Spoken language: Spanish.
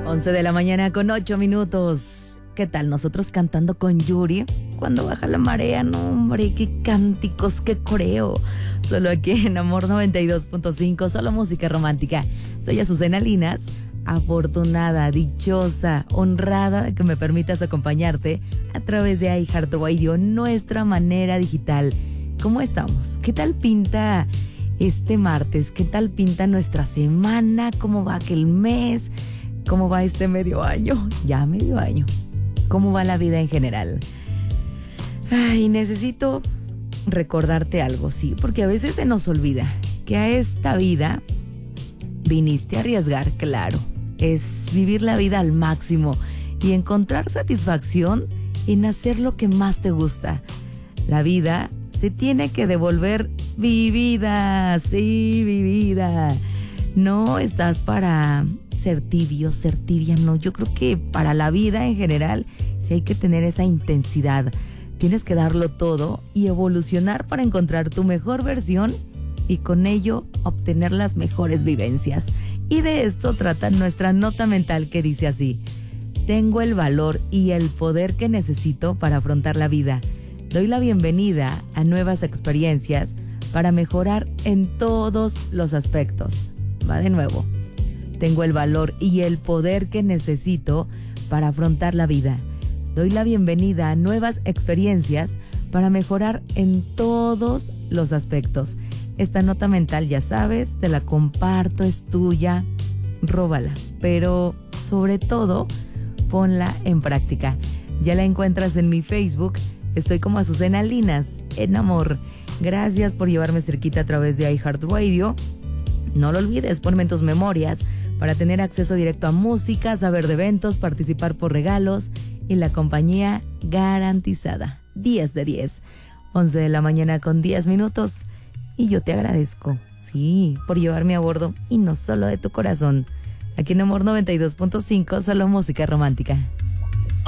11 de la mañana con 8 minutos. ¿Qué tal? Nosotros cantando con Yuri. Cuando baja la marea, no hombre, qué cánticos, qué coreo. Solo aquí en Amor 92.5, solo música romántica. Soy Azucena Linas, afortunada, dichosa, honrada de que me permitas acompañarte a través de iHeartRadio, nuestra manera digital. ¿Cómo estamos? ¿Qué tal pinta este martes? ¿Qué tal pinta nuestra semana? ¿Cómo va aquel mes? ¿Cómo va este medio año? Ya medio año. ¿Cómo va la vida en general? Ay, necesito recordarte algo, sí, porque a veces se nos olvida que a esta vida viniste a arriesgar, claro. Es vivir la vida al máximo y encontrar satisfacción en hacer lo que más te gusta. La vida se tiene que devolver vivida, sí, vivida. No estás para ser tibio, ser tibia, no. Yo creo que para la vida en general sí hay que tener esa intensidad. Tienes que darlo todo y evolucionar para encontrar tu mejor versión y con ello obtener las mejores vivencias. Y de esto trata nuestra nota mental, que dice así: tengo el valor y el poder que necesito para afrontar la vida. Doy la bienvenida a nuevas experiencias para mejorar en todos los aspectos. Va de nuevo. Tengo el valor y el poder que necesito para afrontar la vida. Doy la bienvenida a nuevas experiencias para mejorar en todos los aspectos. Esta nota mental, ya sabes, te la comparto, es tuya, róbala, pero sobre todo ponla en práctica. Ya la encuentras en mi Facebook, estoy como Azucena Linas, en amor. Gracias por llevarme cerquita a través de iHeartRadio. No lo olvides, ponme en tus memorias para tener acceso directo a música, saber de eventos, participar por regalos y la compañía garantizada. 10 de 10. 11 de la mañana con 10 minutos. Y yo te agradezco, sí, por llevarme a bordo y no solo de tu corazón. Aquí en Amor 92.5, solo música romántica.